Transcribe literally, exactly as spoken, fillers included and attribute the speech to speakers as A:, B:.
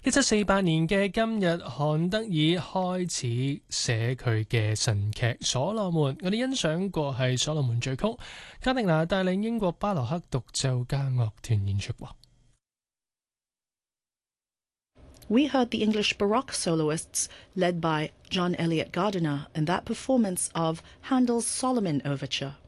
A: 一七四八年嘅今日，韓德爾開始寫佢嘅神劇《所羅門》，我哋欣賞過係《所羅門序曲》，卡迪娜帶領英國巴洛克獨奏家樂團演出。
B: We heard the English Baroque soloists led by John Eliot Gardiner and that performance of Handel's Solomon Overture.